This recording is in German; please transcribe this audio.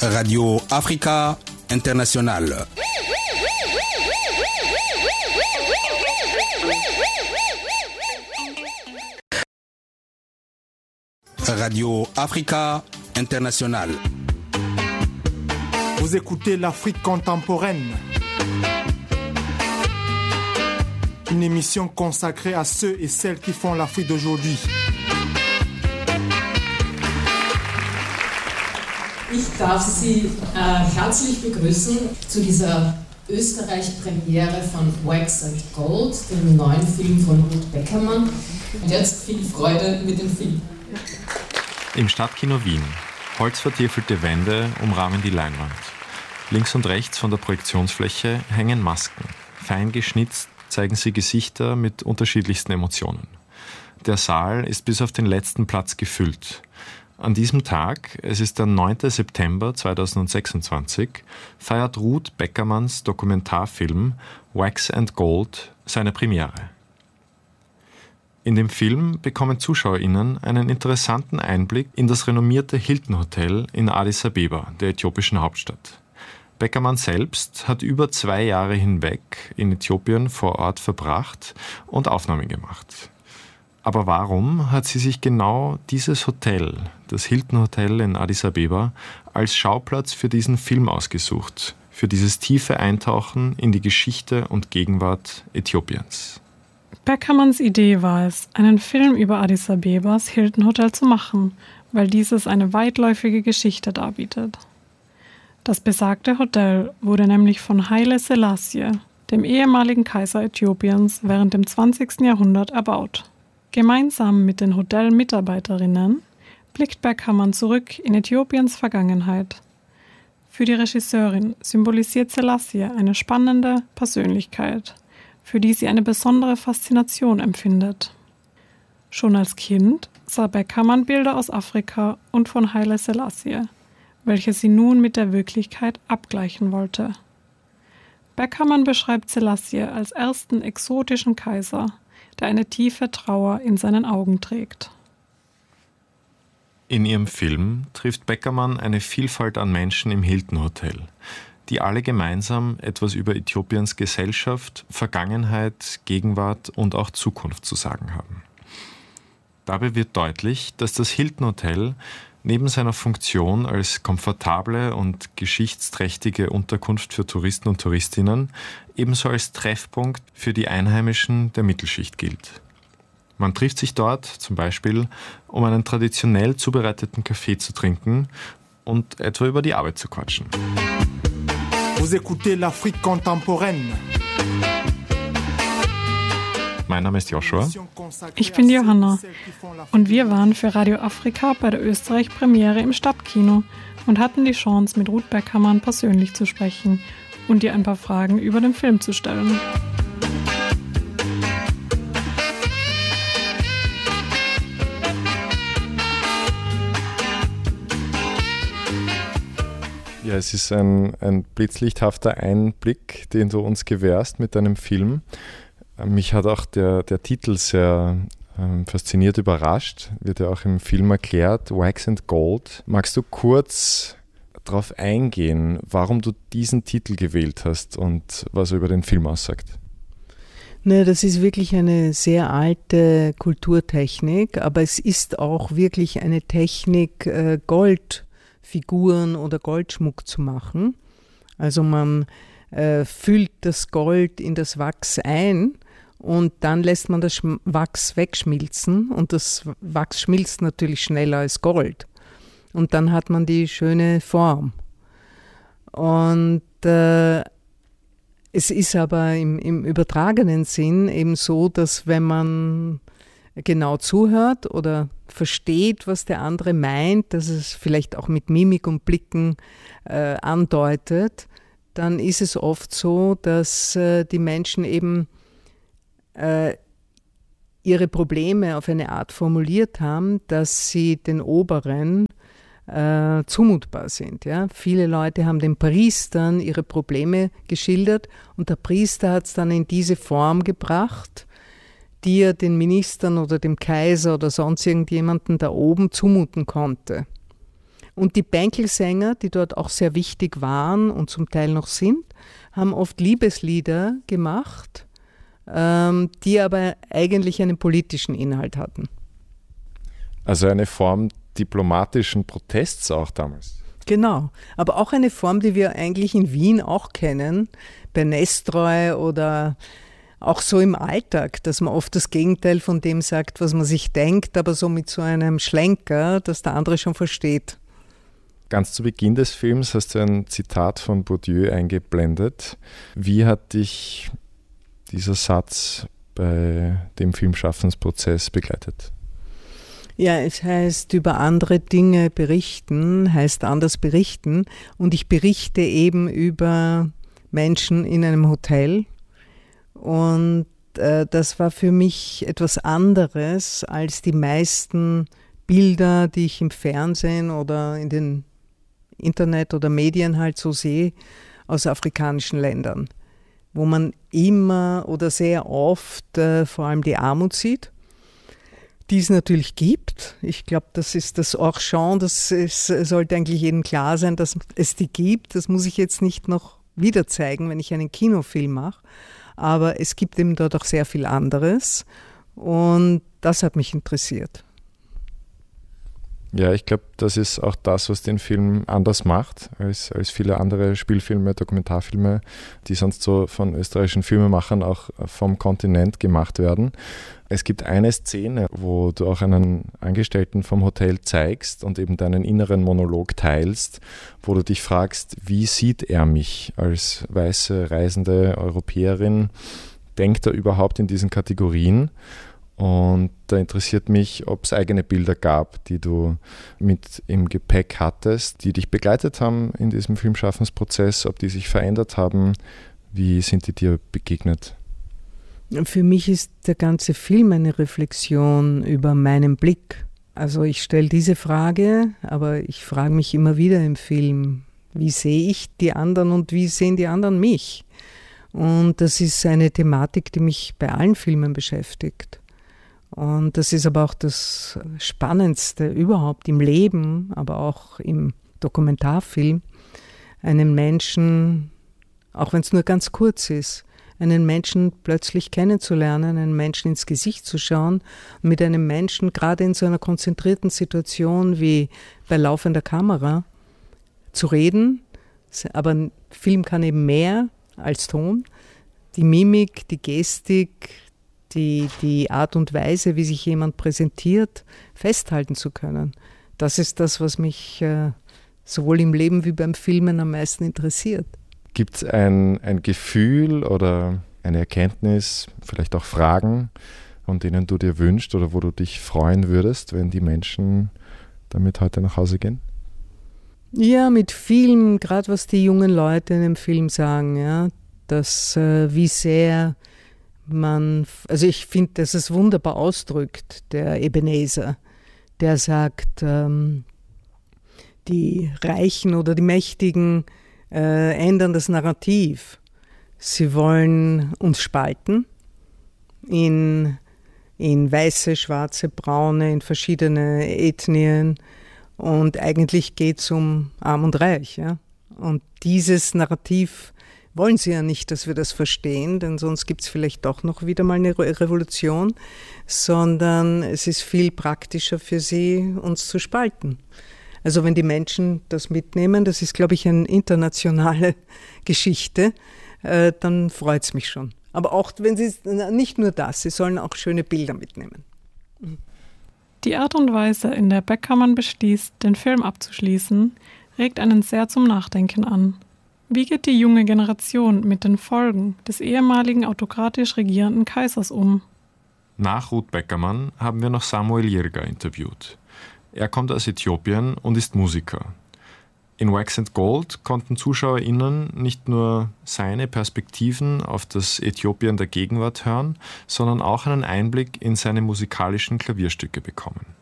Radio Africa International. Radio Africa International. Vous écoutez l'Afrique contemporaine. Une émission consacrée à ceux et celles qui font l'Afrique d'aujourd'hui. Ich darf Sie herzlich begrüßen zu dieser Österreich-Premiere von Wax and Gold, dem neuen Film von Ruth Beckermann. Und jetzt viel Freude mit dem Film. Im Stadtkino Wien. Holzvertiefelte Wände umrahmen die Leinwand. Links und rechts von der Projektionsfläche hängen Masken. Fein geschnitzt zeigen sie Gesichter mit unterschiedlichsten Emotionen. Der Saal ist bis auf den letzten Platz gefüllt. An diesem Tag, es ist der 9. September 2026, feiert Ruth Beckermanns Dokumentarfilm Wax and Gold seine Premiere. In dem Film bekommen ZuschauerInnen einen interessanten Einblick in das renommierte Hilton Hotel in Addis Abeba, der äthiopischen Hauptstadt. Beckermann selbst hat über 2 Jahre hinweg in Äthiopien vor Ort verbracht und Aufnahmen gemacht. Aber warum hat sie sich genau dieses Hotel, das Hilton Hotel in Addis Abeba, als Schauplatz für diesen Film ausgesucht, für dieses tiefe Eintauchen in die Geschichte und Gegenwart Äthiopiens? Beckermanns Idee war es, einen Film über Addis Abebas Hilton Hotel zu machen, weil dieses eine weitläufige Geschichte darbietet. Das besagte Hotel wurde nämlich von Haile Selassie, dem ehemaligen Kaiser Äthiopiens, während dem 20. Jahrhundert erbaut. Gemeinsam mit den Hotelmitarbeiterinnen blickt Beckermann zurück in Äthiopiens Vergangenheit. Für die Regisseurin symbolisiert Selassie eine spannende Persönlichkeit, für die sie eine besondere Faszination empfindet. Schon als Kind sah Beckermann Bilder aus Afrika und von Haile Selassie, welche sie nun mit der Wirklichkeit abgleichen wollte. Beckermann beschreibt Selassie als ersten exotischen Kaiser, der eine tiefe Trauer in seinen Augen trägt. In ihrem Film trifft Beckermann eine Vielfalt an Menschen im Hilton Hotel, die alle gemeinsam etwas über Äthiopiens Gesellschaft, Vergangenheit, Gegenwart und auch Zukunft zu sagen haben. Dabei wird deutlich, dass das Hilton Hotel neben seiner Funktion als komfortable und geschichtsträchtige Unterkunft für Touristen und Touristinnen ebenso als Treffpunkt für die Einheimischen der Mittelschicht gilt. Man trifft sich dort zum Beispiel, um einen traditionell zubereiteten Kaffee zu trinken und etwa über die Arbeit zu quatschen. Vous écoutez l'Afrique contemporaine. Mein Name ist Joshua. Ich bin Johanna und wir waren für Radio Afrika bei der Österreich-Premiere im Stadtkino und hatten die Chance, mit Ruth Beckermann persönlich zu sprechen und ihr ein paar Fragen über den Film zu stellen. Ja, es ist ein blitzlichthafter Einblick, den du uns gewährst mit deinem Film. Mich hat auch der Titel sehr fasziniert, überrascht. Wird ja auch im Film erklärt, Wax and Gold. Magst du kurz darauf eingehen, warum du diesen Titel gewählt hast und was er über den Film aussagt? Ne, das ist wirklich eine sehr alte Kulturtechnik, aber es ist auch wirklich eine Technik, Goldfiguren oder Goldschmuck zu machen. Also man füllt das Gold in das Wachs ein und dann lässt man das Wachs wegschmilzen und das Wachs schmilzt natürlich schneller als Gold. Und dann hat man die schöne Form. Und es ist aber im übertragenen Sinn eben so, dass wenn man genau zuhört oder versteht, was der andere meint, dass es vielleicht auch mit Mimik und Blicken andeutet, dann ist es oft so, dass die Menschen eben ihre Probleme auf eine Art formuliert haben, dass sie den Oberen zumutbar sind. Ja? Viele Leute haben den Priestern ihre Probleme geschildert und der Priester hat es dann in diese Form gebracht, die er den Ministern oder dem Kaiser oder sonst irgendjemanden da oben zumuten konnte. Und die Bänkelsänger, die dort auch sehr wichtig waren und zum Teil noch sind, haben oft Liebeslieder gemacht, die aber eigentlich einen politischen Inhalt hatten. Also eine Form diplomatischen Protests auch damals. Genau, aber auch eine Form, die wir eigentlich in Wien auch kennen, bei Nestroy oder auch so im Alltag, dass man oft das Gegenteil von dem sagt, was man sich denkt, aber so mit so einem Schlenker, dass der andere schon versteht. Ganz zu Beginn des Films hast du ein Zitat von Bourdieu eingeblendet. Wie hat dich dieser Satz bei dem Filmschaffensprozess begleitet? Ja, es heißt, über andere Dinge berichten, heißt anders berichten. Und ich berichte eben über Menschen in einem Hotel. Und das war für mich etwas anderes als die meisten Bilder, die ich im Fernsehen oder in den Internet oder Medien halt so sehe, aus afrikanischen Ländern, wo man immer oder sehr oft vor allem die Armut sieht, die es natürlich gibt. Ich glaube, das ist das Orchant, sollte eigentlich jedem klar sein, dass es die gibt. Das muss ich jetzt nicht noch wieder zeigen, wenn ich einen Kinofilm mache. Aber es gibt eben dort auch sehr viel anderes und das hat mich interessiert. Ja, ich glaube, das ist auch das, was den Film anders macht als viele andere Spielfilme, Dokumentarfilme, die sonst so von österreichischen Filmemachern auch vom Kontinent gemacht werden. Es gibt eine Szene, wo du auch einen Angestellten vom Hotel zeigst und eben deinen inneren Monolog teilst, wo du dich fragst, wie sieht er mich als weiße, reisende Europäerin? Denkt er überhaupt in diesen Kategorien? Und da interessiert mich, ob es eigene Bilder gab, die du mit im Gepäck hattest, die dich begleitet haben in diesem Filmschaffensprozess, ob die sich verändert haben. Wie sind die dir begegnet? Für mich ist der ganze Film eine Reflexion über meinen Blick. Also ich stelle diese Frage, aber ich frage mich immer wieder im Film, wie sehe ich die anderen und wie sehen die anderen mich? Und das ist eine Thematik, die mich bei allen Filmen beschäftigt. Und das ist aber auch das Spannendste überhaupt im Leben, aber auch im Dokumentarfilm, einen Menschen, auch wenn es nur ganz kurz ist, einen Menschen plötzlich kennenzulernen, einen Menschen ins Gesicht zu schauen, mit einem Menschen gerade in so einer konzentrierten Situation wie bei laufender Kamera zu reden. Aber Film kann eben mehr als Ton. Die Mimik, die Gestik, die Art und Weise, wie sich jemand präsentiert, festhalten zu können. Das ist das, was mich sowohl im Leben wie beim Filmen am meisten interessiert. Gibt es ein Gefühl oder eine Erkenntnis, vielleicht auch Fragen, von denen du dir wünschst oder wo du dich freuen würdest, wenn die Menschen damit heute nach Hause gehen? Ja, mit vielen, gerade was die jungen Leute in dem Film sagen, ja, dass wie sehr also ich finde, dass es wunderbar ausdrückt, der Ebenezer, der sagt, die Reichen oder die Mächtigen ändern das Narrativ. Sie wollen uns spalten in weiße, schwarze, braune, in verschiedene Ethnien und eigentlich geht es um Arm und Reich. Ja? Und dieses Narrativ wollen sie ja nicht, dass wir das verstehen, denn sonst gibt es vielleicht doch noch wieder mal eine Revolution, sondern es ist viel praktischer für sie, uns zu spalten. Also wenn die Menschen das mitnehmen, das ist, glaube ich, eine internationale Geschichte, dann freut es mich schon. Aber auch wenn sie, nicht nur das, sie sollen auch schöne Bilder mitnehmen. Die Art und Weise, in der Beckermann beschließt, den Film abzuschließen, regt einen sehr zum Nachdenken an. Wie geht die junge Generation mit den Folgen des ehemaligen autokratisch regierenden Kaisers um? Nach Ruth Beckermann haben wir noch Samuel Jirga interviewt. Er kommt aus Äthiopien und ist Musiker. In Wax and Gold konnten ZuschauerInnen nicht nur seine Perspektiven auf das Äthiopien der Gegenwart hören, sondern auch einen Einblick in seine musikalischen Klavierstücke bekommen.